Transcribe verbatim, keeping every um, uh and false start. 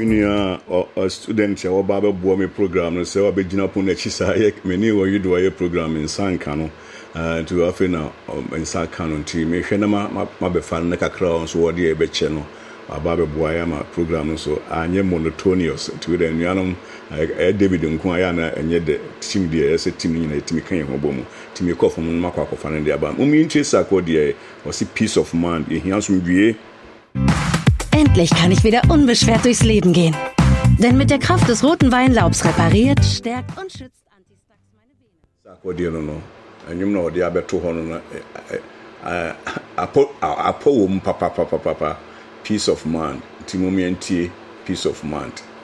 Minia or a student or Baba Bomi program, so I'll be Jinapun Chisayek, many or you do a program in San Cano to Afina in San Cano team. Make Shenama, my befan like a crown, so what the Becheno, a Baba Boyama program, so I am monotonous to the Yanum, David Nkwayana, and yet the team dear as a team in a team can Hobomo, Timmy Coffin, Makako fan and the Abam. Umin Chisako dear, or see peace of mind in Hansum Vie. Endlich kann ich wieder unbeschwert durchs Leben gehen. Denn mit der Kraft des roten Weinlaubs repariert, stärkt und schützt Antistax meine Venen. Sako dear no, and you know the Abeto Hono, a poem, papa, papa, papa, peace of mind, Timomi and tea, peace of mind.